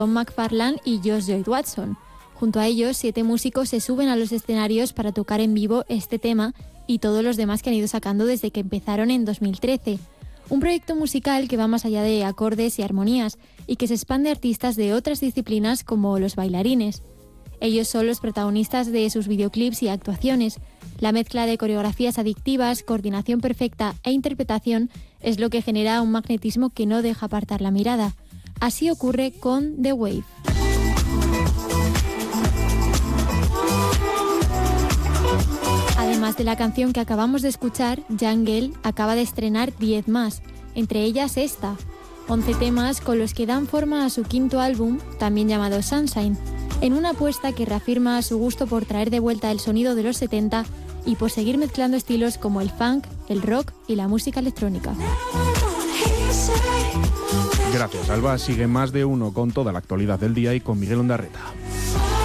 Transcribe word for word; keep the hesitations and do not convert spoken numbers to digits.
Tom McFarlane y Josh Lloyd Watson. Junto a ellos, siete músicos se suben a los escenarios para tocar en vivo este tema y todos los demás que han ido sacando desde que empezaron en dos mil trece. Un proyecto musical que va más allá de acordes y armonías y que se expande a artistas de otras disciplinas como los bailarines. Ellos son los protagonistas de sus videoclips y actuaciones. La mezcla de coreografías adictivas, coordinación perfecta e interpretación es lo que genera un magnetismo que no deja apartar la mirada. Así ocurre con The Wave. Además de la canción que acabamos de escuchar, Jungle acaba de estrenar diez más, entre ellas esta, once temas con los que dan forma a su quinto álbum, también llamado Sunshine, en una apuesta que reafirma su gusto por traer de vuelta el sonido de los setenta y por seguir mezclando estilos como el funk, el rock y la música electrónica. Gracias, Alba. Sigue Más de Uno con toda la actualidad del día y con Miguel Ondarreta.